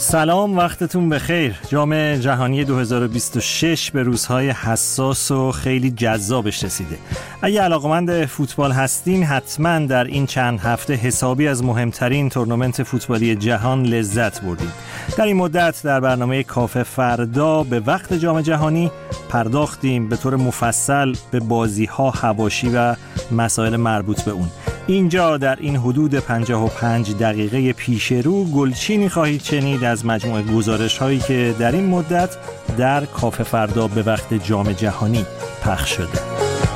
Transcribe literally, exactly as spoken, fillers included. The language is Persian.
سلام، وقتتون بخیر. جام جهانی دو هزار و بیست و شش به روزهای حساس و خیلی جذابش رسیده. اگه علاقه‌مند فوتبال هستین حتما در این چند هفته حسابی از مهمترین تورنمنت فوتبالی جهان لذت بردید. در این مدت در برنامه کافه فردا به وقت جام جهانی پرداختیم به طور مفصل به بازی‌ها، حواشی و مسائل مربوط به اون. اینجا در این حدود پنجاه و پنج دقیقه پیش رو گلچینی خواهید شنید از مجموعه گزارش هایی که در این مدت در کافه فردا به وقت جام جهانی پخش شده.